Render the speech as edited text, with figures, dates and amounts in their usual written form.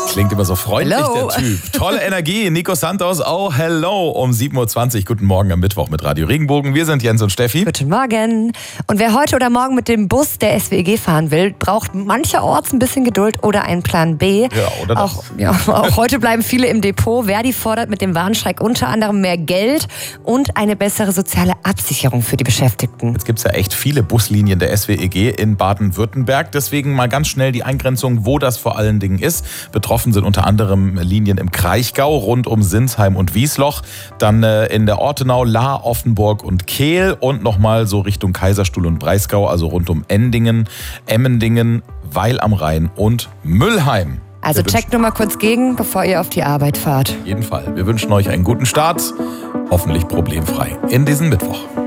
Klingt immer so freundlich, Hello. der Typ. Tolle Energie. Nico Santos, oh hello, um 7.20 Uhr. Guten Morgen am Mittwoch mit Radio Regenbogen. Wir sind Jens und Steffi. Guten Morgen. Und wer heute oder morgen mit dem Bus der SWEG fahren will, braucht mancherorts ein bisschen Geduld oder einen Plan B. Ja, oder das. Auch heute bleiben viele im Depot. Verdi fordert mit dem Warnstreik unter anderem mehr Geld und eine bessere soziale Absicherung für die Beschäftigten. Jetzt gibt es ja echt viele Buslinien der SWEG in Baden-Württemberg. Deswegen mal ganz schnell die Eingrenzung, wo das vor allen Dingen ist. Betroffen sind unter anderem Linien im Kraichgau, rund um Sinsheim und Wiesloch. Dann in der Ortenau, Lahr, Offenburg und Kehl. Und nochmal so Richtung Kaiserstuhl und Breisgau, also rund um Endingen, Emmendingen, Weil am Rhein und Müllheim. Also checkt nur mal kurz gegen, bevor ihr auf die Arbeit fahrt. Auf jeden Fall. Wir wünschen euch einen guten Start. Hoffentlich problemfrei in diesen Mittwoch.